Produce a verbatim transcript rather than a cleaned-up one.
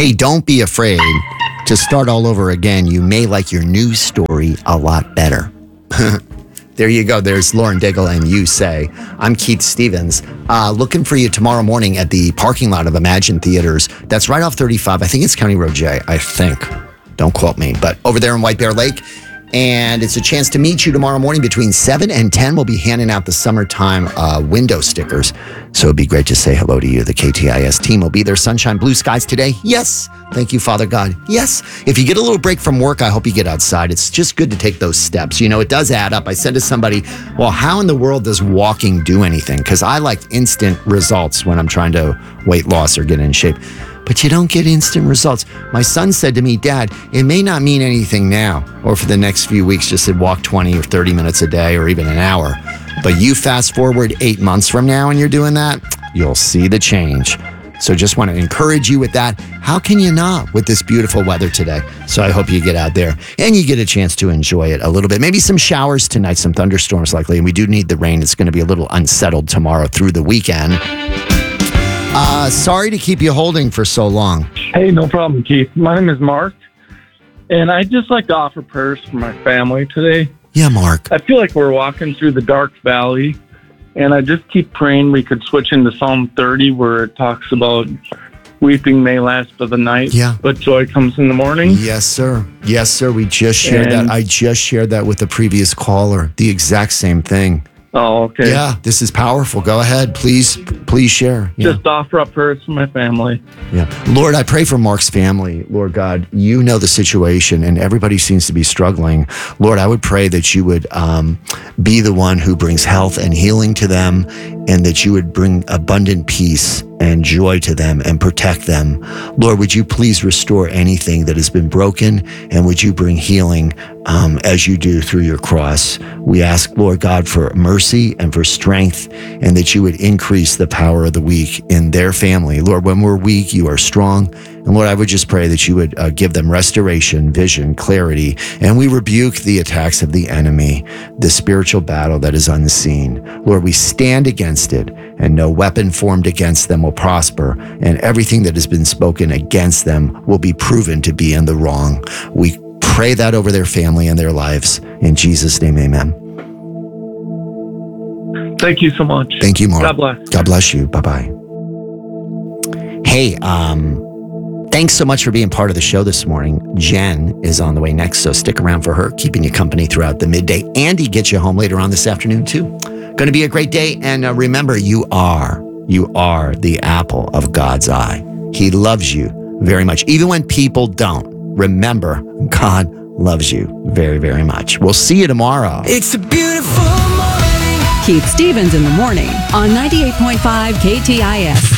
Hey, don't be afraid to start all over again. You may like your news story a lot better. There you go. There's Lauren Daigle and You Say. I'm Keith Stevens. Uh, looking for you tomorrow morning at the parking lot of Imagine Theaters. That's right off thirty-five. I think it's County Road J. I think. Don't quote me. But over there in White Bear Lake. And it's a chance to meet you tomorrow morning between seven and ten. We'll be handing out the summertime uh, window stickers. So it'd be great to say hello to you. The K T I S team will be there. Sunshine, blue skies today. Yes. Thank you, Father God. Yes. If you get a little break from work, I hope you get outside. It's just good to take those steps. You know, it does add up. I said to somebody, well, how in the world does walking do anything? Because I like instant results when I'm trying to weight loss or get in shape. But you don't get instant results. My son said to me, Dad, it may not mean anything now or for the next few weeks, just to walk twenty or thirty minutes a day or even an hour. But you fast forward eight months from now and you're doing that, you'll see the change. So just want to encourage you with that. How can you not with this beautiful weather today? So I hope you get out there and you get a chance to enjoy it a little bit. Maybe some showers tonight, some thunderstorms likely. And we do need the rain. It's going to be a little unsettled tomorrow through the weekend. Uh, sorry to keep you holding for so long. Hey, no problem, Keith. My name is Mark, and I'd just like to offer prayers for my family today. Yeah, Mark. I feel like we're walking through the dark valley, and I just keep praying we could switch into Psalm thirty, where it talks about weeping may last for the night, yeah, but joy comes in the morning. Yes, sir. Yes, sir. We just shared and, that. I just shared that with the previous caller. The exact same thing. Oh, okay. Yeah, this is powerful. Go ahead. Please, please share. Yeah. Just offer up prayers for my family. Yeah. Lord, I pray for Mark's family. Lord God, you know the situation and everybody seems to be struggling. Lord, I would pray that you would um, be the one who brings health and healing to them and that you would bring abundant peace and joy to them and protect them. Lord, would you please restore anything that has been broken and would you bring healing um, as you do through your cross? We ask, Lord God, for mercy and for strength and that you would increase the power of the weak in their family. Lord, when we're weak, you are strong. And Lord, I would just pray that you would uh, give them restoration, vision, clarity, and we rebuke the attacks of the enemy, the spiritual battle that is unseen. Lord, we stand against it, and no weapon formed against them will prosper, and everything that has been spoken against them will be proven to be in the wrong. We pray that over their family and their lives. In Jesus' name, amen. Thank you so much. Thank you, Mark. God bless. God bless you. Bye-bye. Hey, um... thanks so much for being part of the show this morning. Jen is on the way next, so stick around for her, keeping you company throughout the midday. Andy gets you home later on this afternoon, too. Going to be a great day. And uh, remember, you are, you are the apple of God's eye. He loves you very much. Even when people don't, remember, God loves you very, very much. We'll see you tomorrow. It's a beautiful morning. Keith Stevens in the morning on ninety-eight point five K T I S.